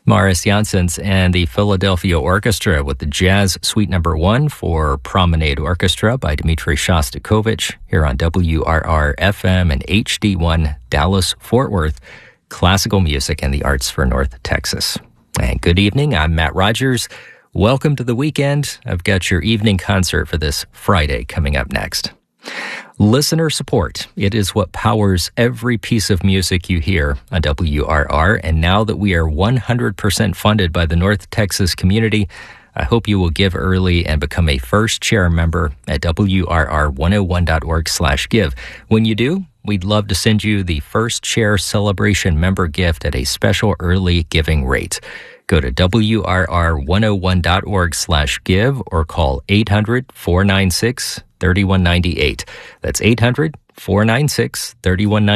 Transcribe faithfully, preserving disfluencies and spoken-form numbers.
Morris Janssens and the Philadelphia Orchestra with the Jazz Suite Number One for Promenade Orchestra by Dmitri Shostakovich here on W R R F M and H D one Dallas-Fort Worth, classical music and the arts for North Texas. And good evening, I'm Matt Rogers. Welcome to the weekend. I've got your evening concert for this Friday coming up next. Listener support. It is what powers every piece of music you hear on W R R. And now that we are one hundred percent funded by the North Texas community, I hope you will give early and become a first chair member at W R R one oh one dot org slash give. When you do, we'd love to send you the first chair celebration member gift at a special early giving rate. Go to W R R one oh one dot org slash give or call eight hundred, four nine six, three one nine eight. That's eight hundred, four nine six, three one nine eight.